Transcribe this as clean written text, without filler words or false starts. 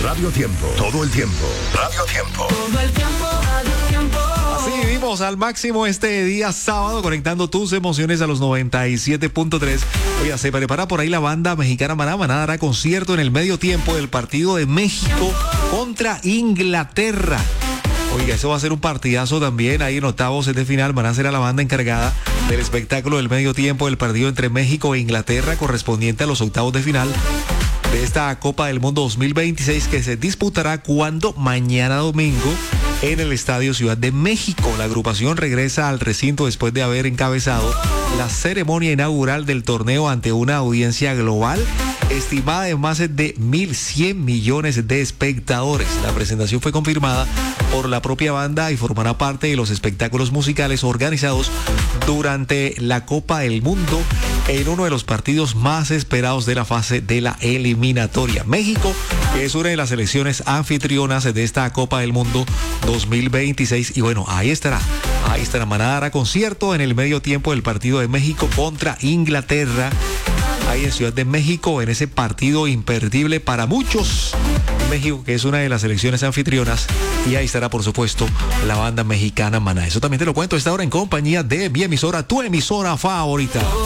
Radio Tiempo. Todo el tiempo. Radio Tiempo. Todo el tiempo, Radio Tiempo. Así vivimos al máximo este día sábado, conectando tus emociones a los 97.3. Oiga, se prepara por ahí la banda mexicana Maná. Maná dará concierto en el medio tiempo del partido de México contra Inglaterra. Oiga, eso va a ser un partidazo también. Ahí en octavos de final, Maná será la banda encargada del espectáculo del medio tiempo del partido entre México e Inglaterra, correspondiente a los octavos de final de esta Copa del Mundo 2026, que se disputará cuando mañana domingo en el Estadio Ciudad de México. La agrupación regresa al recinto después de haber encabezado la ceremonia inaugural del torneo ante una audiencia global estimada en más de 1.100 millones de espectadores. La presentación fue confirmada por la propia banda y formará parte de los espectáculos musicales organizados durante la Copa del Mundo en uno de los partidos más esperados de la fase de la eliminatoria. México, que es una de las selecciones anfitrionas de esta Copa del Mundo 2026. Y bueno, ahí estará Maná dará concierto en el medio tiempo del partido de México contra Inglaterra, ahí en Ciudad de México, en ese partido imperdible para muchos. México, que es una de las selecciones anfitrionas, y ahí estará, por supuesto, la banda mexicana Maná. Eso también te lo cuento a esta hora en compañía de mi emisora, tu emisora favorita.